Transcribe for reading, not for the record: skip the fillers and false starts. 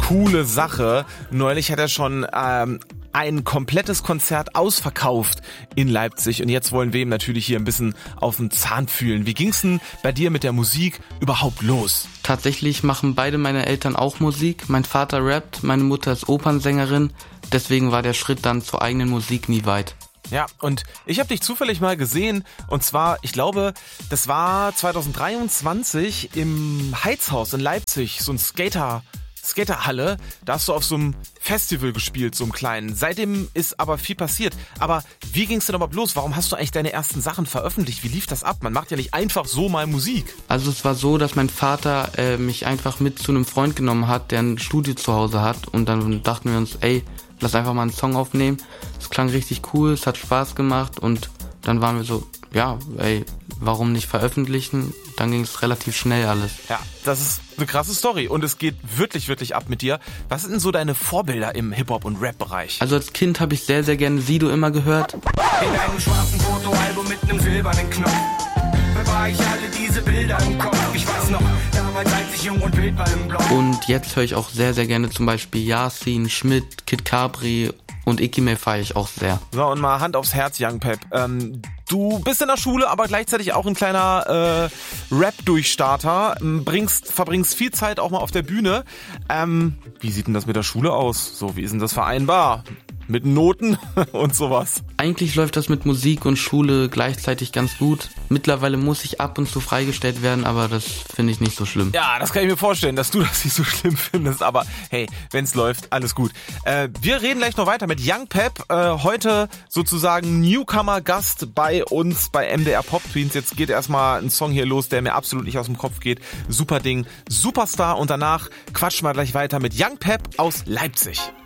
coole Sache. Neulich hat er schon ein komplettes Konzert ausverkauft in Leipzig und jetzt wollen wir ihm natürlich hier ein bisschen auf den Zahn fühlen. Wie ging's denn bei dir mit der Musik überhaupt los? Tatsächlich machen beide meine Eltern auch Musik. Mein Vater rappt, meine Mutter ist Opernsängerin. Deswegen war der Schritt dann zur eigenen Musik nie weit. Ja, und ich habe dich zufällig mal gesehen und zwar, ich glaube, das war 2023 im Heizhaus in Leipzig, so ein Skaterhalle, da hast du auf so einem Festival gespielt, so einem kleinen. Seitdem ist aber viel passiert. Aber wie ging's denn überhaupt los? Warum hast du eigentlich deine ersten Sachen veröffentlicht? Wie lief das ab? Man macht ja nicht einfach so mal Musik. Also es war so, dass mein Vater mich einfach mit zu einem Freund genommen hat, der ein Studio zu Hause hat und dann dachten wir uns, ey, lass einfach mal einen Song aufnehmen. Es klang richtig cool, es hat Spaß gemacht und dann waren wir so, ja, ey, warum nicht veröffentlichen? Dann ging es relativ schnell alles. Ja, das ist eine krasse Story und es geht wirklich, wirklich ab mit dir. Was sind denn so deine Vorbilder im Hip-Hop- und Rap-Bereich? Also als Kind habe ich sehr, sehr gerne Sido immer gehört. In einem schwarzen Fotoalbum mit einem silbernen Knopf bewahre ich alle diese Bilder im Kopf. Ich weiß noch, damals als ich jung und wild war im Block. Und jetzt höre ich auch sehr, sehr gerne zum Beispiel Yasin, Schmidt, Kid Capri und Ikime feiere ich auch sehr. So, und mal Hand aufs Herz, Young Pep. Du bist in der Schule, aber gleichzeitig auch ein kleiner Rap-Durchstarter. Verbringst viel Zeit auch mal auf der Bühne. Wie sieht denn das mit der Schule aus? So, wie ist denn das vereinbar? Mit Noten und sowas. Eigentlich läuft das mit Musik und Schule gleichzeitig ganz gut. Mittlerweile muss ich ab und zu freigestellt werden, aber das finde ich nicht so schlimm. Ja, das kann ich mir vorstellen, dass du das nicht so schlimm findest. Aber hey, wenn's läuft, alles gut. Wir reden gleich noch weiter mit Young Pep. Heute sozusagen Newcomer-Gast bei uns bei MDR Pop Twins. Jetzt geht erstmal ein Song hier los, der mir absolut nicht aus dem Kopf geht. Super Ding, Superstar. Und danach quatschen wir gleich weiter mit Young Pep aus Leipzig.